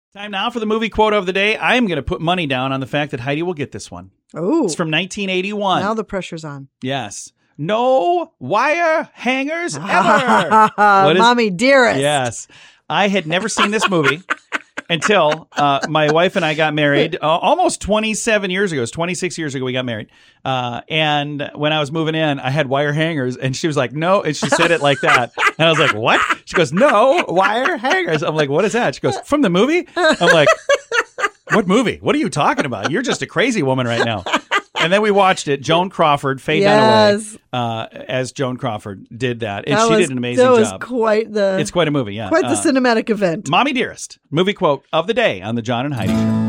Time now for the movie quote of the day. I am going to put money down on the fact that Heidi will get this one. Oh, It's from 1981. now the pressure's on. Yes. No wire hangers ever. What is- Mommy dearest. Yes. I had never seen this movie until my wife and I got married almost 27 years ago. It was 26 years ago we got married. And when I was moving in, I had wire hangers. And she was like, no. And she said it like that. And I was like, what? She goes, no wire hangers. I'm like, what is that? She goes, from the movie? I'm like, what movie? What are you talking about? You're just a crazy woman right now. And then we watched it. Joan Crawford, Faye Dunaway, as Joan Crawford did that. And she did an amazing job. That was quite the... It's quite a movie, yeah. Quite the cinematic event. Mommy Dearest, movie quote of the day on the John and Heidi Show.